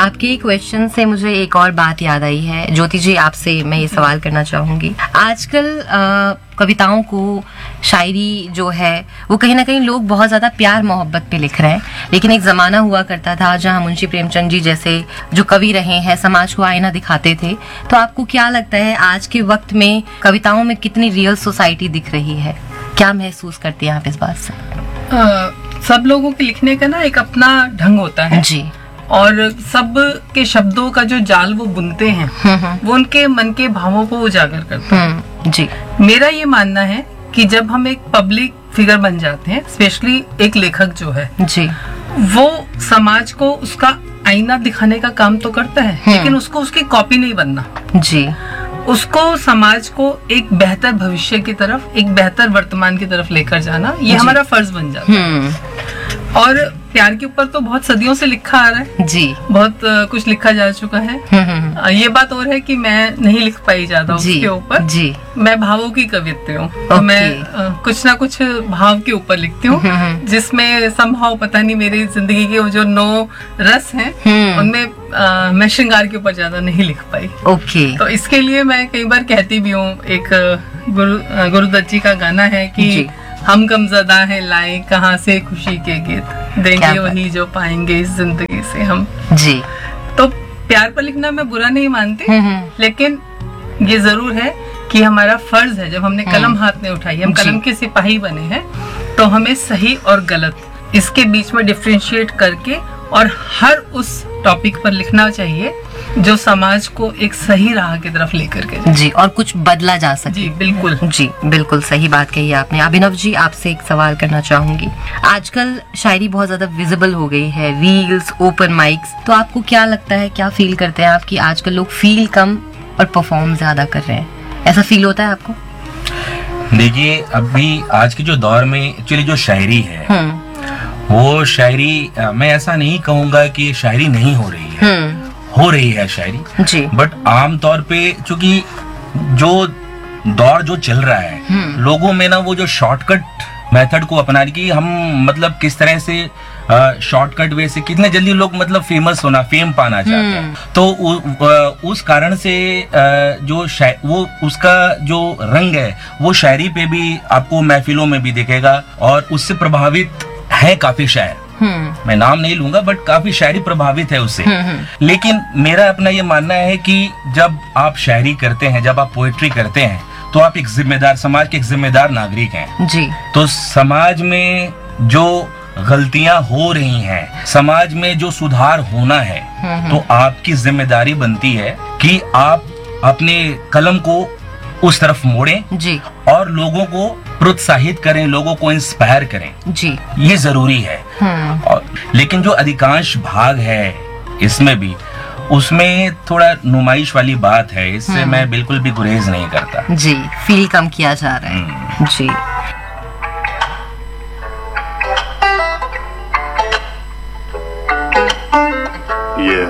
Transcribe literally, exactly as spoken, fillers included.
आपके क्वेश्चन से मुझे एक और बात याद आई है। ज्योति जी, आपसे मैं ये सवाल करना चाहूंगी। आजकल आ, कविताओं को, शायरी जो है वो कहीं ना कहीं लोग बहुत ज्यादा प्यार मोहब्बत पे लिख रहे हैं, लेकिन एक जमाना हुआ करता था जहां मुंशी प्रेमचंद जी जैसे जो कवि रहे हैं समाज को आईना दिखाते थे। तो आपको क्या लगता है आज के वक्त में कविताओं में कितनी रियल सोसाइटी दिख रही है? क्या महसूस करती हैं आप इस बात से? आ, सब लोगों के लिखने का ना एक अपना ढंग होता है जी, और सब के शब्दों का जो जाल वो बुनते हैं वो उनके मन के भावों को उजागर करता है। जी, मेरा ये मानना है कि जब हम एक पब्लिक फिगर बन जाते हैं, स्पेशली एक लेखक जो है जी, वो समाज को उसका आईना दिखाने का काम तो करता है, लेकिन उसको उसकी कॉपी नहीं बनना। जी, उसको समाज को एक बेहतर भविष्य की तरफ, एक बेहतर वर्तमान की तरफ लेकर जाना, ये हमारा फर्ज बन जाता है। और प्यार के ऊपर तो बहुत सदियों से लिखा आ रहा है जी, बहुत आ, कुछ लिखा जा चुका है। आ, ये बात और है कि मैं नहीं लिख पाई ज्यादा उसके ऊपर जी। मैं भावों की कवियत्री हूँ, तो मैं आ, कुछ ना कुछ भाव के ऊपर लिखती हूँ, जिसमें संभाव पता नहीं मेरी जिंदगी के वो जो नौ रस हैं उनमें आ, मैं श्रृंगार के ऊपर ज्यादा नहीं लिख पाई। ओके, तो इसके लिए मैं कई बार कहती भी हूँ, एक गुरु गुरुदत्त जी का गाना है कि हम गमज़दा हैं लाए कहाँ से खुशी के गीत, देंगे वही जो पाएंगे इस जिंदगी से हम। जी, तो प्यार पर लिखना मैं बुरा नहीं मानती, लेकिन ये जरूर है कि हमारा फर्ज है, जब हमने कलम हाथ में उठाई, हम कलम के सिपाही बने हैं, तो हमें सही और गलत इसके बीच में डिफरेंशिएट करके और हर उस टॉपिक पर लिखना चाहिए जो समाज को एक सही राह की तरफ लेकर के जी, और कुछ बदला जा सके। जी बिल्कुल, जी बिल्कुल सही बात कही आपने। अभिनव जी, आपसे एक सवाल करना चाहूंगी। आजकल शायरी बहुत ज्यादा विजिबल हो गई है, रील्स, ओपन माइक्स, तो आपको क्या लगता है, क्या फील करते हैं आप कि आजकल लोग फील कम और परफॉर्म ज्यादा कर रहे हैं? ऐसा फील होता है आपको? देखिए, अभी आज के जो दौर में एक्चुअली जो शायरी है वो शायरी, मैं ऐसा नहीं कहूंगा कि शायरी नहीं हो रही है, हो रही है शायरी जी, बट आम तौर पे चूंकि जो दौर जो चल रहा है, लोगों में ना वो जो शॉर्टकट मेथड को अपना कि हम मतलब किस तरह से शॉर्टकट वे से कितने जल्दी लोग मतलब फेमस होना, फेम पाना चाहते हैं, तो उ, उ, उस कारण से जो वो उसका जो रंग है वो शायरी पे भी आपको महफिलों में भी दिखेगा, और उससे प्रभावित है काफी शायर, मैं नाम नहीं लूंगा, बट काफी शायरी प्रभावित है उससे। लेकिन मेरा अपना ये मानना है कि जब आप शायरी करते हैं, जब आप पोएट्री करते हैं, तो आप एक जिम्मेदार, समाज के एक जिम्मेदार नागरिक हैं जी। तो समाज में जो गलतियां हो रही हैं, समाज में जो सुधार होना है, तो आपकी जिम्मेदारी बनती है कि आप अपने कलम को उस तरफ मोड़ें जी, और लोगों को प्रोत्साहित करें, लोगों को इंस्पायर करें जी, ये जरूरी है। और लेकिन जो अधिकांश भाग है इसमें भी, उसमें थोड़ा नुमाइश वाली बात है, इससे मैं बिल्कुल भी गुरेज नहीं करता जी, फील कम किया जा रहा है जी। Yeah.